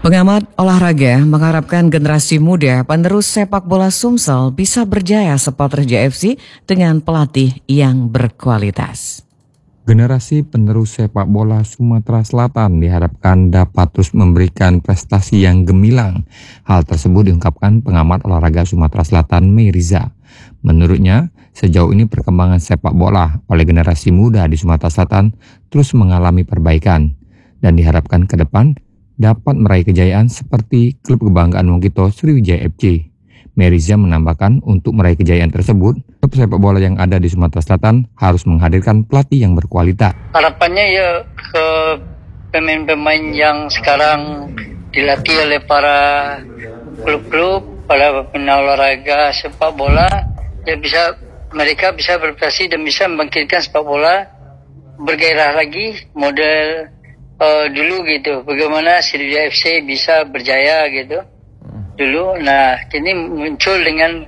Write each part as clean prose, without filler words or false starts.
Pengamat olahraga mengharapkan generasi muda penerus sepak bola Sumsel bisa berjaya seperti JFC dengan pelatih yang berkualitas. Generasi penerus sepak bola Sumatera Selatan diharapkan dapat terus memberikan prestasi yang gemilang. Hal tersebut diungkapkan pengamat olahraga Sumatera Selatan Meriza. Menurutnya, sejauh ini perkembangan sepak bola oleh generasi muda di Sumatera Selatan terus mengalami perbaikan dan diharapkan ke depan dapat meraih kejayaan seperti klub kebanggaan Wongkito Sriwijaya FC. Meriza menambahkan untuk meraih kejayaan tersebut, klub sepak bola yang ada di Sumatera Selatan harus menghadirkan pelatih yang berkualitas. Harapannya ya ke pemain-pemain yang sekarang dilatih oleh para klub-klub, para pemain olahraga sepak bola, ya mereka bisa berprestasi dan bisa membangkitkan sepak bola bergairah lagi model dulu gitu. Bagaimana Sriwijaya FC bisa berjaya gitu dulu. Nah, kini muncul dengan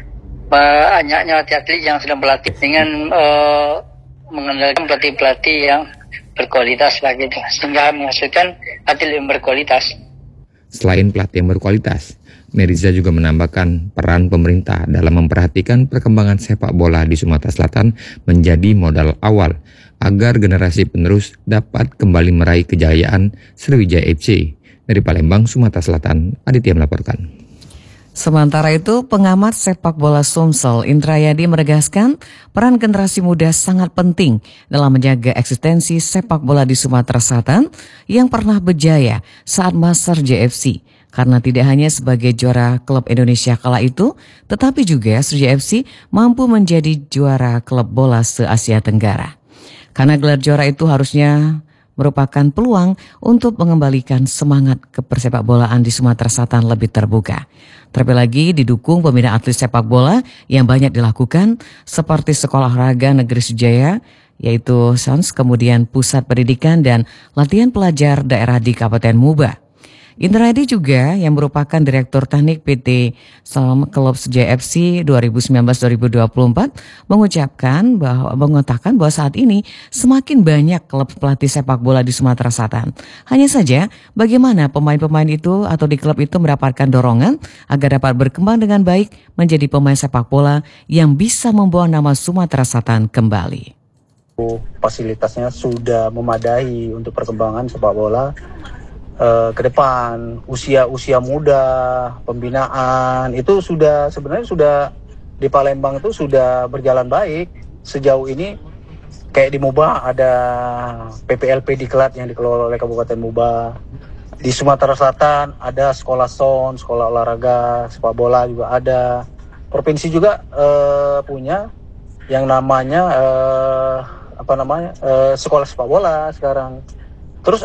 banyaknya atlet yang sedang berlatih dengan mengandalkan pelatih-pelatih yang berkualitas lah gitu, sehingga menghasilkan atlet yang berkualitas. Selain pelatih yang berkualitas, Meriza juga menambahkan peran pemerintah dalam memperhatikan perkembangan sepak bola di Sumatera Selatan menjadi modal awal agar generasi penerus dapat kembali meraih kejayaan Sriwijaya FC. Dari Palembang, Sumatera Selatan, Aditya melaporkan. Sementara itu, pengamat sepak bola Sumsel Indrayadi menegaskan peran generasi muda sangat penting dalam menjaga eksistensi sepak bola di Sumatera Selatan yang pernah berjaya saat masa JFC. Karena tidak hanya sebagai juara klub Indonesia kala itu, tetapi juga Sriwijaya FC mampu menjadi juara klub bola se-Asia Tenggara. Karena gelar juara itu harusnya merupakan peluang untuk mengembalikan semangat kepersepakbolaan di Sumatera Selatan lebih terbuka. Terlebih lagi didukung pembinaan atlet sepak bola yang banyak dilakukan seperti Sekolah Olahraga Negeri Sriwijaya, yaitu SONS, kemudian Pusat Pendidikan dan Latihan Pelajar Daerah di Kabupaten Muba. Indrayadi juga yang merupakan Direktur Teknik PT Selama Klub Sriwijaya FC 2019-2024 mengatakan bahwa saat ini semakin banyak klub pelatih sepak bola di Sumatera Selatan. Hanya saja bagaimana pemain-pemain itu atau di klub itu mendapatkan dorongan agar dapat berkembang dengan baik menjadi pemain sepak bola yang bisa membawa nama Sumatera Selatan kembali. Fasilitasnya sudah memadai untuk perkembangan sepak bola ke depan. Usia muda, pembinaan itu sebenarnya sudah di Palembang itu sudah berjalan baik sejauh ini. Kayak di Muba ada PPLP Diklat yang dikelola oleh Kabupaten Muba. Di Sumatera Selatan ada sekolah SON, sekolah olahraga sepak bola juga ada. Provinsi juga punya yang namanya sekolah sepak bola sekarang. Terus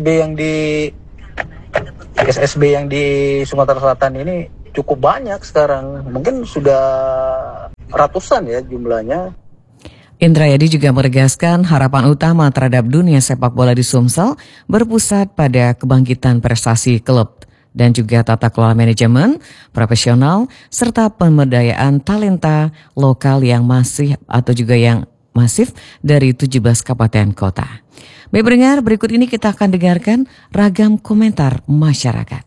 SSB yang di Sumatera Selatan ini cukup banyak sekarang. Mungkin sudah ratusan ya jumlahnya. Indrayadi juga menegaskan harapan utama terhadap dunia sepak bola di Sumsel berpusat pada kebangkitan prestasi klub dan juga tata kelola manajemen profesional serta pemberdayaan talenta lokal yang masif dari 17 kabupaten kota. Baik pendengar, berikut ini kita akan dengarkan ragam komentar masyarakat.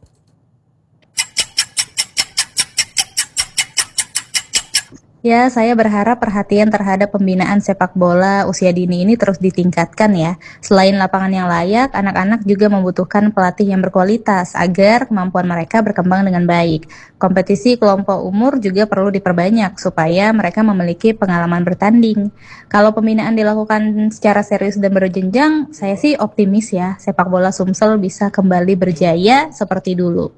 Ya, saya berharap perhatian terhadap pembinaan sepak bola usia dini ini terus ditingkatkan ya. Selain lapangan yang layak, anak-anak juga membutuhkan pelatih yang berkualitas agar kemampuan mereka berkembang dengan baik. Kompetisi kelompok umur juga perlu diperbanyak supaya mereka memiliki pengalaman bertanding. Kalau pembinaan dilakukan secara serius dan berjenjang, saya sih optimis ya, sepak bola Sumsel bisa kembali berjaya seperti dulu.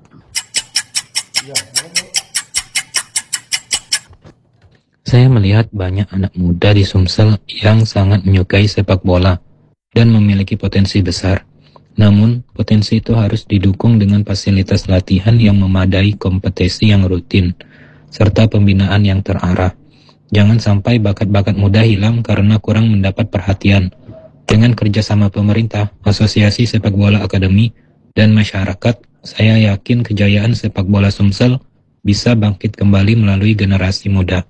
Saya melihat banyak anak muda di Sumsel yang sangat menyukai sepak bola dan memiliki potensi besar. Namun, potensi itu harus didukung dengan fasilitas latihan yang memadai, kompetisi yang rutin, serta pembinaan yang terarah. Jangan sampai bakat-bakat muda hilang karena kurang mendapat perhatian. Dengan kerjasama pemerintah, asosiasi sepak bola akademi, dan masyarakat, saya yakin kejayaan sepak bola Sumsel bisa bangkit kembali melalui generasi muda.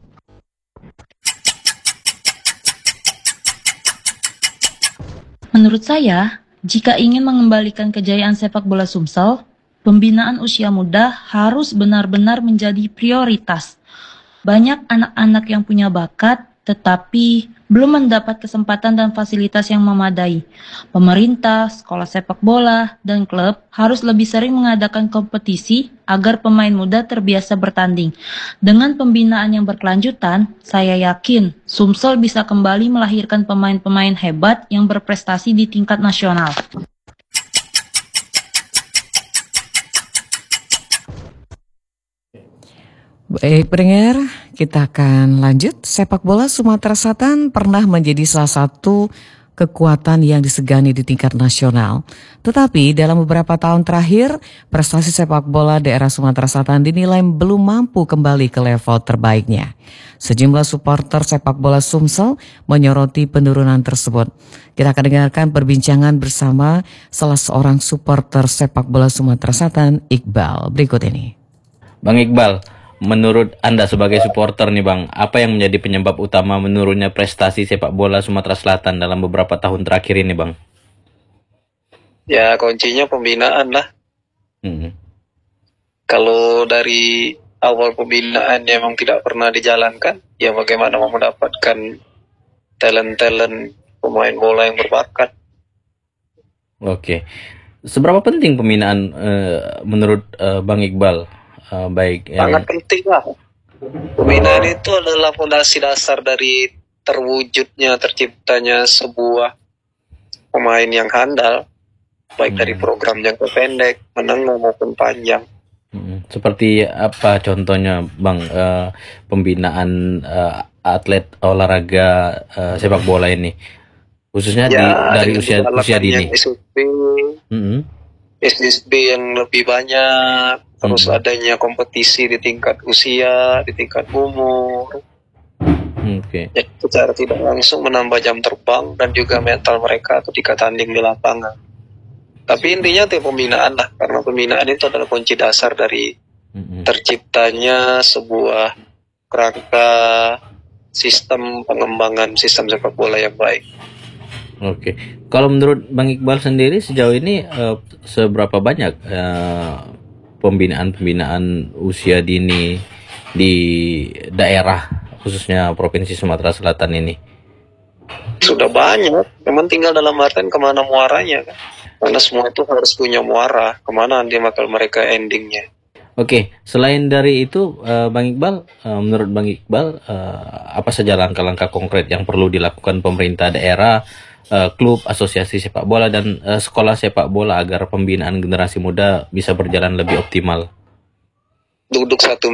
Menurut saya, jika ingin mengembalikan kejayaan sepak bola Sumsel, pembinaan usia muda harus benar-benar menjadi prioritas. Banyak anak-anak yang punya bakat, tetapi belum mendapat kesempatan dan fasilitas yang memadai. Pemerintah, sekolah sepak bola, dan klub harus lebih sering mengadakan kompetisi agar pemain muda terbiasa bertanding. Dengan pembinaan yang berkelanjutan, saya yakin Sumsel bisa kembali melahirkan pemain-pemain hebat yang berprestasi di tingkat nasional. Baik pendengar, kita akan lanjut. Sepak bola Sumatera Selatan pernah menjadi salah satu kekuatan yang disegani di tingkat nasional. Tetapi dalam beberapa tahun terakhir, prestasi sepak bola daerah Sumatera Selatan dinilai belum mampu kembali ke level terbaiknya. Sejumlah supporter sepak bola Sumsel menyoroti penurunan tersebut. Kita akan dengarkan perbincangan bersama salah seorang supporter sepak bola Sumatera Selatan, Iqbal, berikut ini. Bang Iqbal, menurut Anda sebagai supporter nih Bang, apa yang menjadi penyebab utama menurunnya prestasi sepak bola Sumatera Selatan dalam beberapa tahun terakhir ini Bang? Ya kuncinya pembinaan lah. Kalau dari awal pembinaan memang tidak pernah dijalankan, ya bagaimana mau mendapatkan talent-talent pemain bola yang berbakat. Oke, seberapa penting pembinaan menurut Bang Iqbal? Baik. Sangat penting lah. Pembinaan itu adalah fondasi dasar dari terwujudnya, terciptanya sebuah pemain yang handal, baik dari program jangka pendek, menengah maupun panjang. Seperti apa contohnya Bang pembinaan atlet olahraga sepak bola ini, khususnya Ya, dari usia dini? SSB yang lebih banyak, terus adanya kompetisi di tingkat usia, di tingkat umur. Ya, secara tidak langsung menambah jam terbang dan juga mental mereka ketika tanding di lapangan. Tapi intinya itu pembinaan lah, karena pembinaan itu adalah kunci dasar dari terciptanya sebuah kerangka sistem pengembangan sistem sepak bola yang baik. Oke, kalau menurut Bang Iqbal sendiri sejauh ini seberapa banyak pembinaan usia dini di daerah khususnya Provinsi Sumatera Selatan ini? Sudah banyak, memang tinggal dalam artian kemana muaranya kan? Karena semua itu harus punya muara, kemana nanti bakal mereka endingnya. Oke, selain dari itu Bang Iqbal, menurut Bang Iqbal apa saja langkah-langkah konkret yang perlu dilakukan pemerintah daerah, klub, asosiasi sepak bola, dan sekolah sepak bola agar pembinaan generasi muda bisa berjalan lebih optimal? Duduk satu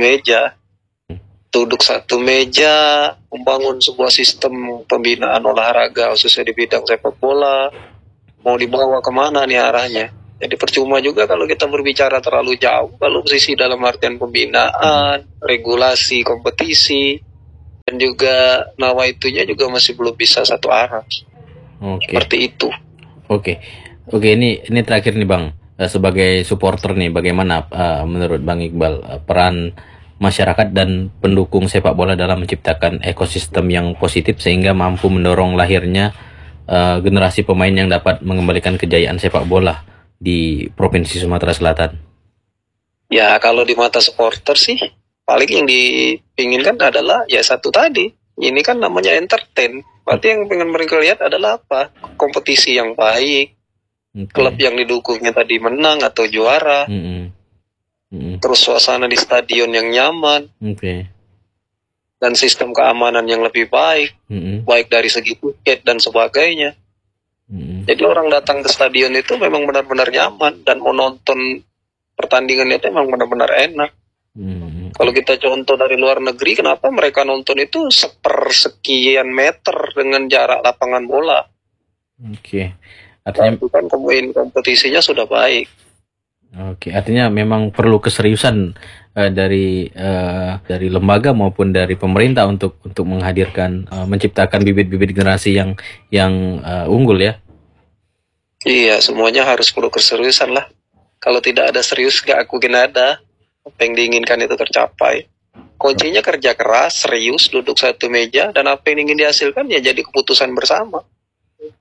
meja, membangun sebuah sistem pembinaan olahraga khususnya di bidang sepak bola. Mau dibawa kemana nih arahnya? Jadi percuma juga kalau kita berbicara terlalu jauh, kalau sisi dalam artian pembinaan, regulasi, kompetisi, dan juga nawaitunya juga masih belum bisa satu arah. Seperti itu. Oke, ini terakhir nih Bang, sebagai supporter nih, bagaimana menurut Bang Iqbal peran masyarakat dan pendukung sepak bola dalam menciptakan ekosistem yang positif sehingga mampu mendorong lahirnya generasi pemain yang dapat mengembalikan kejayaan sepak bola di Provinsi Sumatera Selatan? Ya kalau di mata supporter sih paling yang diinginkan adalah ya satu tadi, ini kan namanya entertain. Berarti yang pengen mereka lihat adalah apa? Kompetisi yang baik, klub yang didukungnya tadi menang atau juara, terus suasana di stadion yang nyaman, dan sistem keamanan yang lebih baik, baik dari segi tiket dan sebagainya. Jadi orang datang ke stadion itu memang benar-benar nyaman dan mau nonton pertandingan itu memang benar-benar enak. Kalau kita contoh dari luar negeri, kenapa mereka nonton itu sepersekian meter dengan jarak lapangan bola? Artinya kan kompetisinya sudah baik. Artinya memang perlu keseriusan dari lembaga maupun dari pemerintah untuk menghadirkan, menciptakan bibit-bibit generasi yang unggul ya. Iya, semuanya harus perlu keseriusan lah. Kalau tidak ada serius, gak mungkin ada apa yang diinginkan itu tercapai. Kuncinya kerja keras, serius, duduk satu meja, dan apa yang ingin dihasilkan ya jadi keputusan bersama.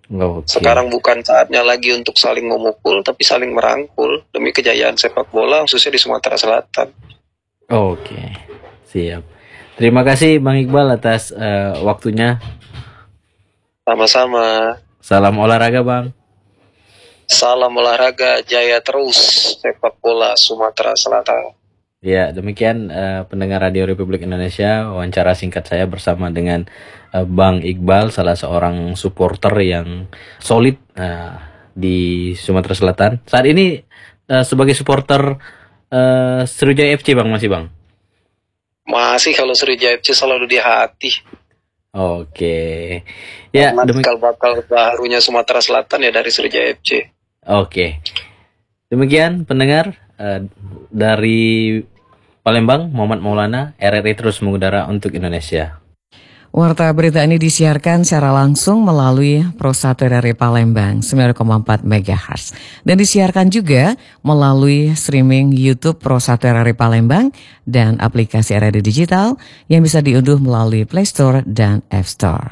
Oke. Sekarang bukan saatnya lagi untuk saling memukul, tapi saling merangkul demi kejayaan sepak bola khususnya di Sumatera Selatan. Oke, siap. Terima kasih Bang Iqbal atas waktunya. Sama-sama. Salam olahraga Bang. Salam olahraga, jaya terus sepak bola Sumatera Selatan. Ya, demikian pendengar Radio Republik Indonesia, wawancara singkat saya bersama dengan Bang Iqbal, salah seorang supporter yang solid di Sumatera Selatan. Saat ini sebagai supporter Sriwijaya FC Bang, masih Bang? Masih, kalau Sriwijaya FC selalu di hati. Oke. Ya, bakal barunya Sumatera Selatan ya dari Sriwijaya FC. Oke. Demikian pendengar dari Palembang, Muhammad Maulana, RRI terus mengudara untuk Indonesia. Warta berita ini disiarkan secara langsung melalui Pro 1 RRI Palembang 9,4 MHz dan disiarkan juga melalui streaming YouTube Pro 1 RRI Palembang dan aplikasi RRI Digital yang bisa diunduh melalui Play Store dan App Store.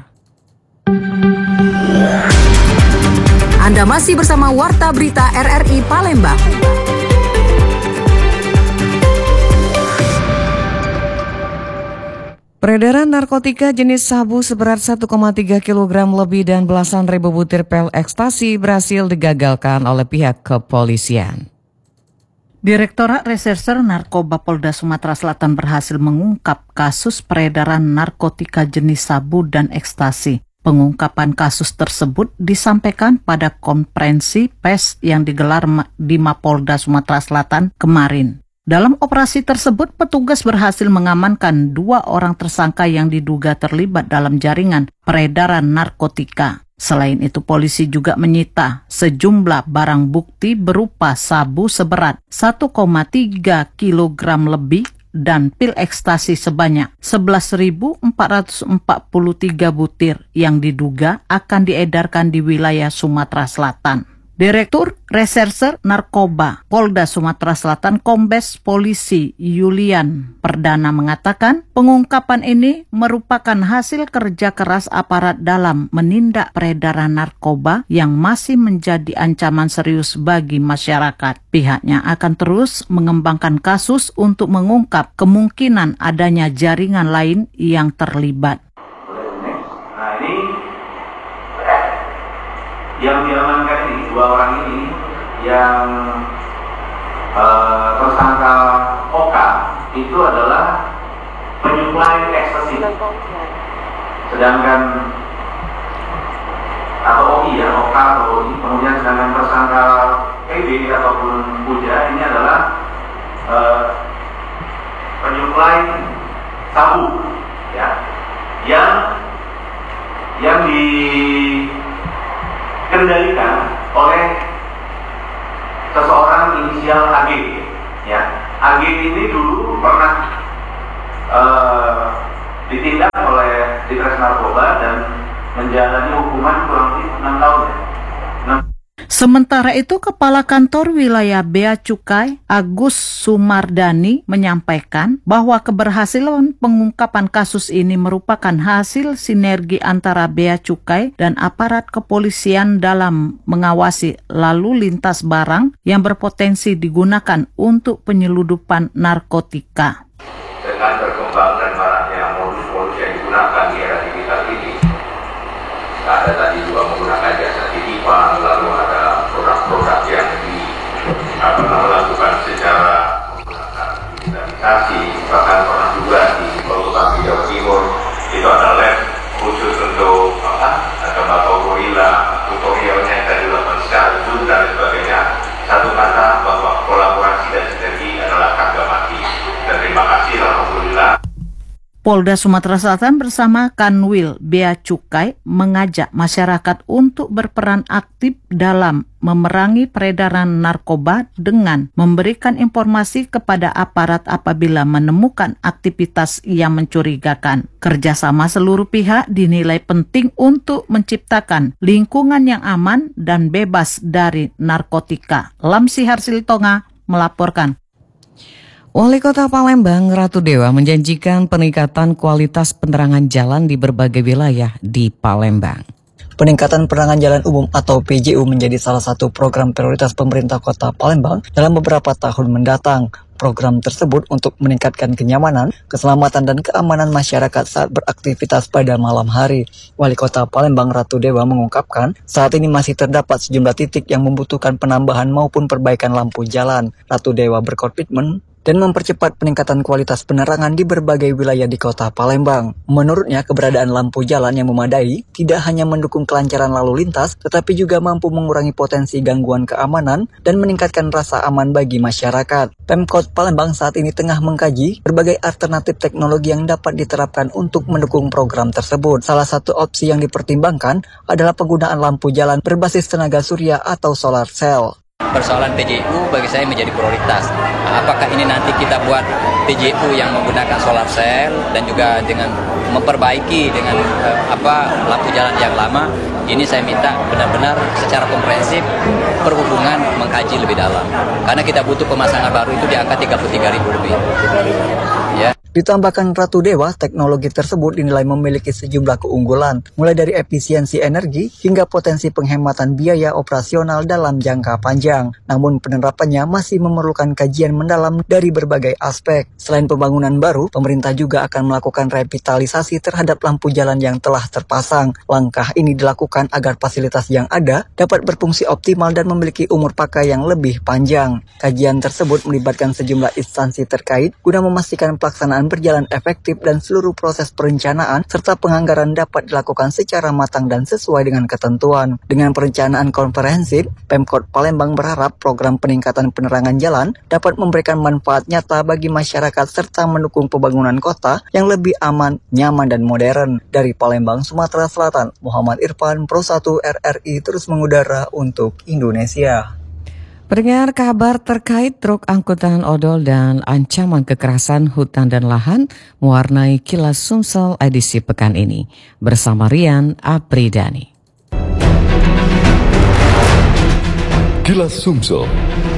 Anda masih bersama Warta Berita RRI Palembang. Peredaran narkotika jenis sabu seberat 1,3 kg lebih dan belasan ribu butir pil ekstasi berhasil digagalkan oleh pihak kepolisian. Direktorat Reserse Narkoba Polda Sumatera Selatan berhasil mengungkap kasus peredaran narkotika jenis sabu dan ekstasi. Pengungkapan kasus tersebut disampaikan pada konferensi pers yang digelar di Mapolda Sumatera Selatan kemarin. Dalam operasi tersebut, petugas berhasil mengamankan 2 orang tersangka yang diduga terlibat dalam jaringan peredaran narkotika. Selain itu, polisi juga menyita sejumlah barang bukti berupa sabu seberat 1,3 kg lebih dan pil ekstasi sebanyak 11.443 butir yang diduga akan diedarkan di wilayah Sumatera Selatan. Direktur Reserse Narkoba Polda Sumatera Selatan Kombes Polisi Yulian Perdana mengatakan pengungkapan ini merupakan hasil kerja keras aparat dalam menindak peredaran narkoba yang masih menjadi ancaman serius bagi masyarakat. Pihaknya akan terus mengembangkan kasus untuk mengungkap kemungkinan adanya jaringan lain yang terlibat. Nah, ini yang diamankan ini 2 orang ini yang tersangka Oka itu adalah penyuplai ekstasi, sedangkan atau OI ya, Oka atau OI, kemudian sedangkan tersangka PB ataupun Puja ini adalah penyuplai sabu ya, yang dikendalikan oleh seseorang inisial AG ya. AG ini dulu pernah ditindak oleh Ditres Narkoba dan menjalani hukuman kurang lebih 6 tahun ya. Sementara itu, Kepala Kantor Wilayah Bea Cukai Agus Sumardani menyampaikan bahwa keberhasilan pengungkapan kasus ini merupakan hasil sinergi antara Bea Cukai dan aparat kepolisian dalam mengawasi lalu lintas barang yang berpotensi digunakan untuk penyeludupan narkotika. Dengan berkembang dan maraknya modus-modus yang digunakan di era digital ini, ada tadi juga menggunakan jasa titipan, lalu ada produk-produk yang dilakukan secara menggunakan digitalisasi, bahkan pernah juga di Provinsi Jawa Timur itu ada lab khusus untuk tembakau gorila, tutorialnya yang tadi dilakukan secara Zoom dan sebagainya. Satu kata bahwa kolaborasi dan sinergi adalah harga mati. Dan terima kasih, alhamdulillah. Polda Sumatera Selatan bersama Kanwil Bea Cukai mengajak masyarakat untuk berperan aktif dalam memerangi peredaran narkoba dengan memberikan informasi kepada aparat apabila menemukan aktivitas yang mencurigakan. Kerjasama seluruh pihak dinilai penting untuk menciptakan lingkungan yang aman dan bebas dari narkotika. Lamsi Harsiltonga melaporkan. Wali Kota Palembang, Ratu Dewa, menjanjikan peningkatan kualitas penerangan jalan di berbagai wilayah di Palembang. Peningkatan penerangan jalan umum atau PJU menjadi salah satu program prioritas pemerintah Kota Palembang dalam beberapa tahun mendatang. Program tersebut untuk meningkatkan kenyamanan, keselamatan, dan keamanan masyarakat saat beraktivitas pada malam hari. Wali Kota Palembang Ratu Dewa mengungkapkan, saat ini masih terdapat sejumlah titik yang membutuhkan penambahan maupun perbaikan lampu jalan. Ratu Dewa berkomitmen dan mempercepat peningkatan kualitas penerangan di berbagai wilayah di Kota Palembang. Menurutnya, keberadaan lampu jalan yang memadai tidak hanya mendukung kelancaran lalu lintas, tetapi juga mampu mengurangi potensi gangguan keamanan dan meningkatkan rasa aman bagi masyarakat. Pemkot Palembang saat ini tengah mengkaji berbagai alternatif teknologi yang dapat diterapkan untuk mendukung program tersebut. Salah satu opsi yang dipertimbangkan adalah penggunaan lampu jalan berbasis tenaga surya atau solar cell. Persoalan PJU bagi saya menjadi prioritas. Apakah ini nanti kita buat PJU yang menggunakan solar cell dan juga dengan memperbaiki dengan lampu jalan yang lama, ini saya minta benar-benar secara komprehensif perhubungan mengkaji lebih dalam. Karena kita butuh pemasangan baru itu di angka 33.000 lebih. Ya. Ditambahkan Ratu Dewa, teknologi tersebut dinilai memiliki sejumlah keunggulan, mulai dari efisiensi energi hingga potensi penghematan biaya operasional dalam jangka panjang. Namun penerapannya masih memerlukan kajian mendalam dari berbagai aspek. Selain pembangunan baru, pemerintah juga akan melakukan revitalisasi terhadap lampu jalan yang telah terpasang. Langkah ini dilakukan agar fasilitas yang ada dapat berfungsi optimal dan memiliki umur pakai yang lebih panjang. Kajian tersebut melibatkan sejumlah instansi terkait guna memastikan pelaksanaan berjalan efektif dan seluruh proses perencanaan serta penganggaran dapat dilakukan secara matang dan sesuai dengan ketentuan. Dengan perencanaan komprehensif, Pemkot Palembang berharap program peningkatan penerangan jalan dapat memberikan manfaat nyata bagi masyarakat serta mendukung pembangunan kota yang lebih aman, nyaman, dan modern. Dari Palembang, Sumatera Selatan, Muhammad Irfan, Pro 1 RRI terus mengudara untuk Indonesia. Pendengar, kabar terkait truk angkutan odol dan ancaman kekerasan hutan dan lahan mewarnai Kilas Sumsel edisi pekan ini. Bersama Rian Apridani. Kilas Sumsel.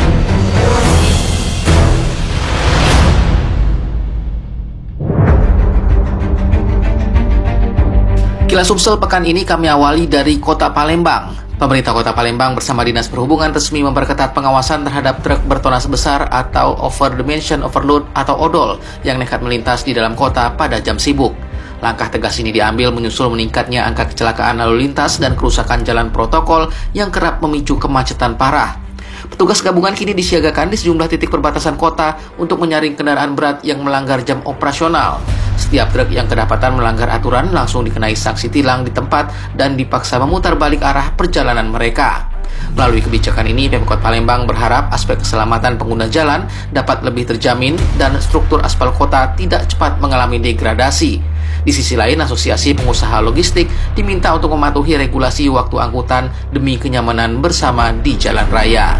Kilas Sumsel pekan ini kami awali dari Kota Palembang. Pemerintah Kota Palembang bersama Dinas Perhubungan resmi memperketat pengawasan terhadap truk bertonas besar atau over dimension overload atau odol yang nekat melintas di dalam kota pada jam sibuk. Langkah tegas ini diambil menyusul meningkatnya angka kecelakaan lalu lintas dan kerusakan jalan protokol yang kerap memicu kemacetan parah. Petugas gabungan kini disiagakan di sejumlah titik perbatasan kota untuk menyaring kendaraan berat yang melanggar jam operasional. Setiap truk yang kedapatan melanggar aturan langsung dikenai sanksi tilang di tempat dan dipaksa memutar balik arah perjalanan mereka. Melalui kebijakan ini, Pemkot Palembang berharap aspek keselamatan pengguna jalan dapat lebih terjamin dan struktur aspal kota tidak cepat mengalami degradasi. Di sisi lain, Asosiasi Pengusaha Logistik diminta untuk mematuhi regulasi waktu angkutan demi kenyamanan bersama di jalan raya.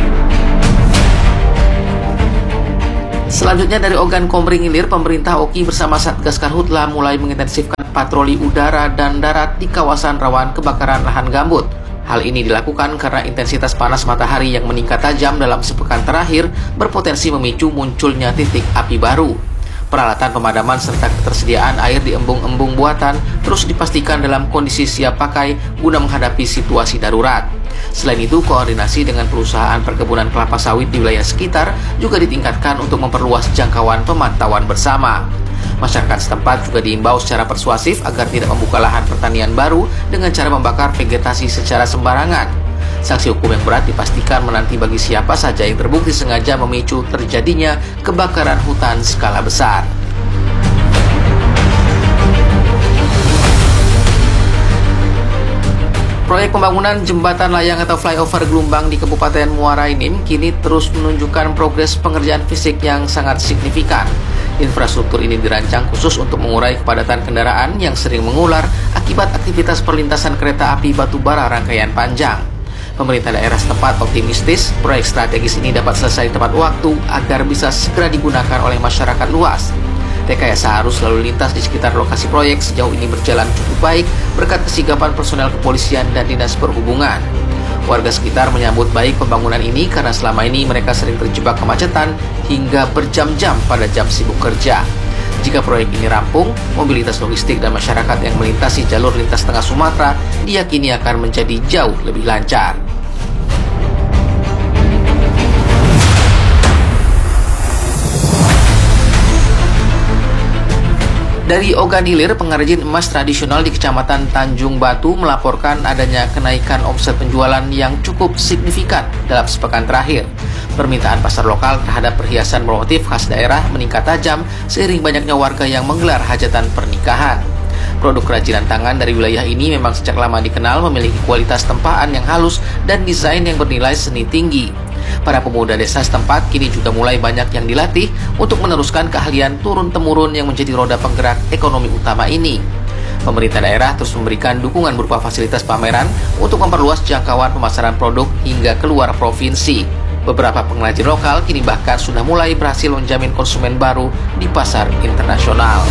Selanjutnya dari Ogan Komering Ilir, pemerintah Oki bersama Satgas Karhutla mulai mengintensifkan patroli udara dan darat di kawasan rawan kebakaran lahan gambut. Hal ini dilakukan karena intensitas panas matahari yang meningkat tajam dalam sepekan terakhir berpotensi memicu munculnya titik api baru. Peralatan pemadaman serta ketersediaan air di embung-embung buatan terus dipastikan dalam kondisi siap pakai guna menghadapi situasi darurat. Selain itu, koordinasi dengan perusahaan perkebunan kelapa sawit di wilayah sekitar juga ditingkatkan untuk memperluas jangkauan pemantauan bersama. Masyarakat setempat juga diimbau secara persuasif agar tidak membuka lahan pertanian baru dengan cara membakar vegetasi secara sembarangan. Sanksi hukum yang berat dipastikan menanti bagi siapa saja yang terbukti sengaja memicu terjadinya kebakaran hutan skala besar. Proyek pembangunan jembatan layang atau flyover gelombang di Kabupaten Muara Enim kini terus menunjukkan progres pengerjaan fisik yang sangat signifikan. Infrastruktur ini dirancang khusus untuk mengurai kepadatan kendaraan yang sering mengular akibat aktivitas perlintasan kereta api batubara rangkaian panjang. Pemerintah daerah setempat optimistis proyek strategis ini dapat selesai tepat waktu agar bisa segera digunakan oleh masyarakat luas. Rekayasa arus lalu lintas di sekitar lokasi proyek sejauh ini berjalan cukup baik berkat kesigapan personel kepolisian dan dinas perhubungan. Warga sekitar menyambut baik pembangunan ini karena selama ini mereka sering terjebak kemacetan hingga berjam-jam pada jam sibuk kerja. Jika proyek ini rampung, mobilitas logistik dan masyarakat yang melintasi jalur lintas tengah Sumatera diyakini akan menjadi jauh lebih lancar. Dari Ogan Ilir, pengrajin emas tradisional di Kecamatan Tanjung Batu melaporkan adanya kenaikan omset penjualan yang cukup signifikan dalam sepekan terakhir. Permintaan pasar lokal terhadap perhiasan bermotif khas daerah meningkat tajam seiring banyaknya warga yang menggelar hajatan pernikahan. Produk kerajinan tangan dari wilayah ini memang sejak lama dikenal memiliki kualitas tempaan yang halus dan desain yang bernilai seni tinggi. Para pemuda desa setempat kini juga mulai banyak yang dilatih untuk meneruskan keahlian turun-temurun yang menjadi roda penggerak ekonomi utama ini. Pemerintah daerah terus memberikan dukungan berupa fasilitas pameran untuk memperluas jangkauan pemasaran produk hingga keluar provinsi. Beberapa pengrajin lokal kini bahkan sudah mulai berhasil menjamin konsumen baru di pasar internasional.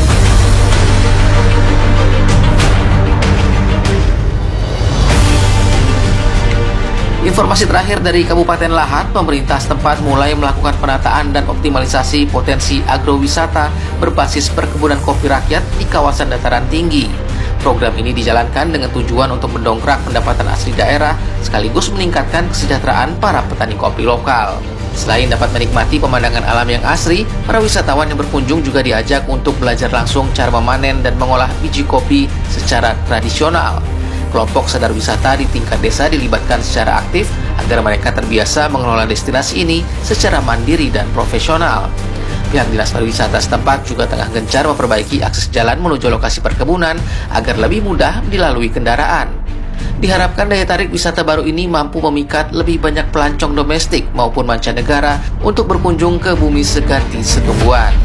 Informasi terakhir dari Kabupaten Lahat, pemerintah setempat mulai melakukan penataan dan optimalisasi potensi agrowisata berbasis perkebunan kopi rakyat di kawasan dataran tinggi. Program ini dijalankan dengan tujuan untuk mendongkrak pendapatan asli daerah sekaligus meningkatkan kesejahteraan para petani kopi lokal. Selain dapat menikmati pemandangan alam yang asri, para wisatawan yang berkunjung juga diajak untuk belajar langsung cara memanen dan mengolah biji kopi secara tradisional. Kelompok sadar wisata di tingkat desa dilibatkan secara aktif agar mereka terbiasa mengelola destinasi ini secara mandiri dan profesional. Pihak Dinas Pariwisata setempat juga tengah gencar memperbaiki akses jalan menuju lokasi perkebunan agar lebih mudah dilalui kendaraan. Diharapkan daya tarik wisata baru ini mampu memikat lebih banyak pelancong domestik maupun mancanegara untuk berkunjung ke bumi seganti setumbuhan.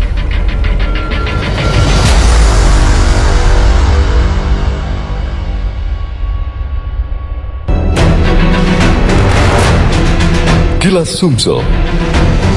Kilas Sumsel.